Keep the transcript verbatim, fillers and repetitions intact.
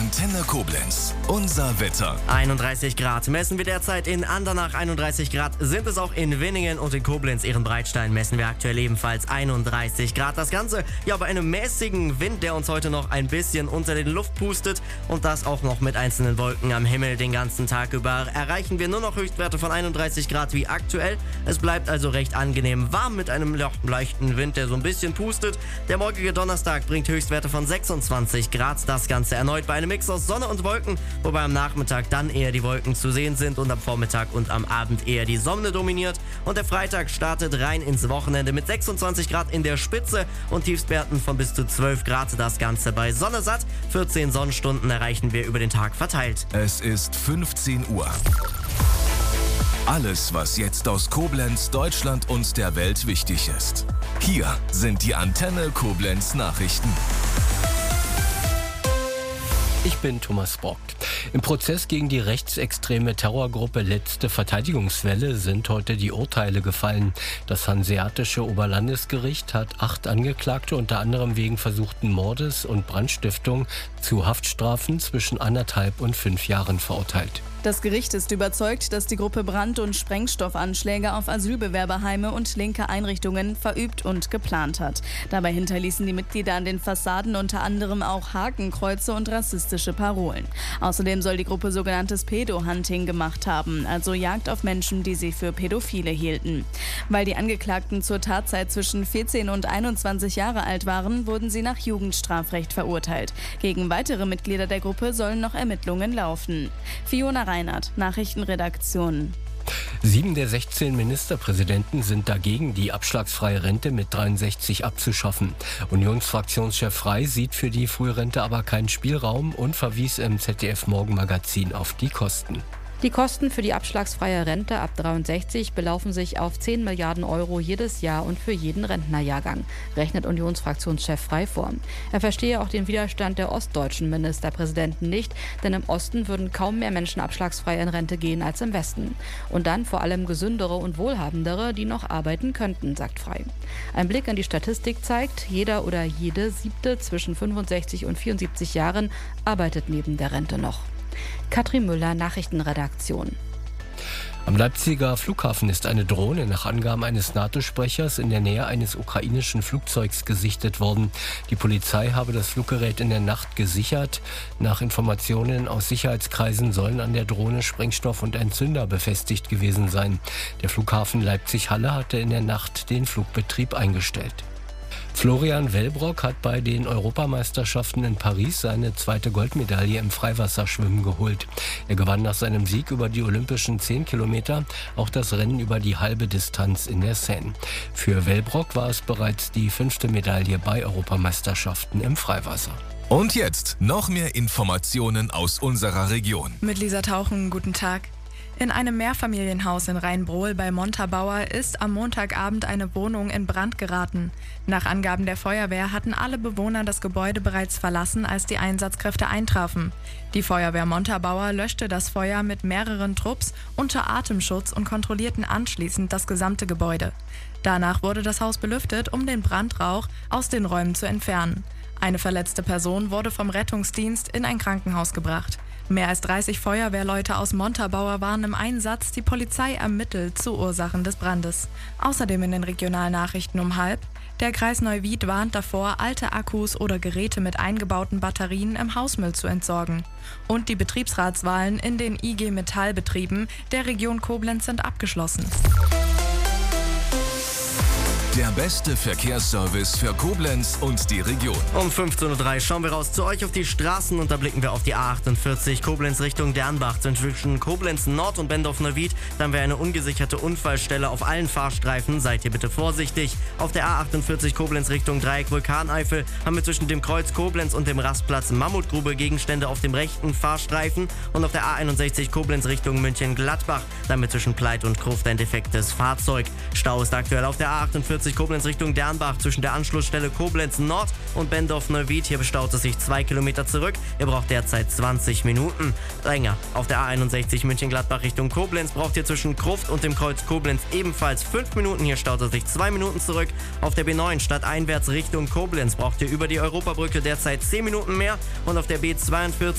Antenne Koblenz. Unser Wetter. einunddreißig Grad messen wir derzeit in Andernach, einunddreißig Grad sind es auch in Winningen und in Koblenz, Ehrenbreitstein, messen wir aktuell ebenfalls einunddreißig Grad. Das Ganze ja bei einem mäßigen Wind, der uns heute noch ein bisschen unter den Luft pustet und das auch noch mit einzelnen Wolken am Himmel den ganzen Tag über. Erreichen wir nur noch Höchstwerte von einunddreißig Grad wie aktuell. Es bleibt also recht angenehm warm mit einem ja, leichten Wind, der so ein bisschen pustet. Der morgige Donnerstag bringt Höchstwerte von sechsundzwanzig Grad. Das Ganze erneut bei einem Mix aus Sonne und Wolken, wobei am Nachmittag dann eher die Wolken zu sehen sind und am Vormittag und am Abend eher die Sonne dominiert. Und der Freitag startet rein ins Wochenende mit sechsundzwanzig Grad in der Spitze und Tiefstwerten von bis zu zwölf Grad. Das Ganze bei Sonne satt. vierzehn Sonnenstunden erreichen wir über den Tag verteilt. Es ist fünfzehn Uhr. Alles, was jetzt aus Koblenz, Deutschland und der Welt wichtig ist. Hier sind die Antenne Koblenz Nachrichten. Ich bin Thomas Bock. Im Prozess gegen die rechtsextreme Terrorgruppe Letzte Verteidigungswelle sind heute die Urteile gefallen. Das Hanseatische Oberlandesgericht hat acht Angeklagte unter anderem wegen versuchten Mordes und Brandstiftung zu Haftstrafen zwischen anderthalb und fünf Jahren verurteilt. Das Gericht ist überzeugt, dass die Gruppe Brand- und Sprengstoffanschläge auf Asylbewerberheime und linke Einrichtungen verübt und geplant hat. Dabei hinterließen die Mitglieder an den Fassaden unter anderem auch Hakenkreuze und rassistische Parolen. Außerdem soll die Gruppe sogenanntes Pedo-Hunting gemacht haben, also Jagd auf Menschen, die sie für Pädophile hielten. Weil die Angeklagten zur Tatzeit zwischen vierzehn und einundzwanzig Jahre alt waren, wurden sie nach Jugendstrafrecht verurteilt. Gegen weitere Mitglieder der Gruppe sollen noch Ermittlungen laufen. Fiona Reinhardt, Nachrichtenredaktion. Sieben der sechzehn Ministerpräsidenten sind dagegen, die abschlagsfreie Rente mit dreiundsechzig abzuschaffen. Unionsfraktionschef Frey sieht für die Frührente aber keinen Spielraum und verwies im Z D F-Morgenmagazin auf die Kosten. Die Kosten für die abschlagsfreie Rente ab dreiundsechzig belaufen sich auf zehn Milliarden Euro jedes Jahr und für jeden Rentnerjahrgang, rechnet Unionsfraktionschef Frey vor. Er verstehe auch den Widerstand der ostdeutschen Ministerpräsidenten nicht, denn im Osten würden kaum mehr Menschen abschlagsfrei in Rente gehen als im Westen. Und dann vor allem gesündere und wohlhabendere, die noch arbeiten könnten, sagt Frey. Ein Blick in die Statistik zeigt, jeder oder jede Siebte zwischen fünfundsechzig und vierundsiebzig Jahren arbeitet neben der Rente noch. Katrin Müller, Nachrichtenredaktion. Am Leipziger Flughafen ist eine Drohne nach Angaben eines NATO-Sprechers in der Nähe eines ukrainischen Flugzeugs gesichtet worden. Die Polizei habe das Fluggerät in der Nacht gesichert. Nach Informationen aus Sicherheitskreisen sollen an der Drohne Sprengstoff und Entzünder befestigt gewesen sein. Der Flughafen Leipzig-Halle hatte in der Nacht den Flugbetrieb eingestellt. Florian Wellbrock hat bei den Europameisterschaften in Paris seine zweite Goldmedaille im Freiwasserschwimmen geholt. Er gewann nach seinem Sieg über die olympischen zehn Kilometer auch das Rennen über die halbe Distanz in der Seine. Für Wellbrock war es bereits die fünfte Medaille bei Europameisterschaften im Freiwasser. Und jetzt noch mehr Informationen aus unserer Region. Mit Lisa Tauchen, guten Tag. In einem Mehrfamilienhaus in Rheinbrohl bei Montabaur ist am Montagabend eine Wohnung in Brand geraten. Nach Angaben der Feuerwehr hatten alle Bewohner das Gebäude bereits verlassen, als die Einsatzkräfte eintrafen. Die Feuerwehr Montabaur löschte das Feuer mit mehreren Trupps unter Atemschutz und kontrollierten anschließend das gesamte Gebäude. Danach wurde das Haus belüftet, um den Brandrauch aus den Räumen zu entfernen. Eine verletzte Person wurde vom Rettungsdienst in ein Krankenhaus gebracht. Mehr als dreißig Feuerwehrleute aus Montabaur waren im Einsatz. Die Polizei ermittelt zu Ursachen des Brandes. Außerdem in den Regionalnachrichten um halb. Der Kreis Neuwied warnt davor, alte Akkus oder Geräte mit eingebauten Batterien im Hausmüll zu entsorgen. Und die Betriebsratswahlen in den I G Metall-Betrieben der Region Koblenz sind abgeschlossen. Der beste Verkehrsservice für Koblenz und die Region. Um fünfzehn Uhr drei schauen wir raus zu euch auf die Straßen und da blicken wir auf die A achtundvierzig Koblenz Richtung Dernbach. Zwischen Koblenz Nord und Bendorf-Neuwied, da haben wir eine ungesicherte Unfallstelle auf allen Fahrstreifen. Seid ihr bitte vorsichtig. Auf der A achtundvierzig Koblenz Richtung Dreieck Vulkaneifel haben wir zwischen dem Kreuz Koblenz und dem Rastplatz Mammutgrube Gegenstände auf dem rechten Fahrstreifen. Und auf der A einundsechzig Koblenz Richtung München-Gladbach, da haben wir zwischen Pleit und Gruft ein defektes Fahrzeug. Stau ist aktuell auf der A achtundvierzig Koblenz Richtung Dernbach zwischen der Anschlussstelle Koblenz Nord und Bendorf-Neuwied. Hier bestaut es sich zwei Kilometer zurück. Ihr braucht derzeit zwanzig Minuten. Länger. Auf der A einundsechzig München-Gladbach Richtung Koblenz braucht ihr zwischen Gruft und dem Kreuz Koblenz ebenfalls fünf Minuten. Hier staut es sich zwei Minuten zurück. Auf der B neun stadteinwärts Richtung Koblenz braucht ihr über die Europabrücke derzeit zehn Minuten mehr. Und auf der B zweiundvierzig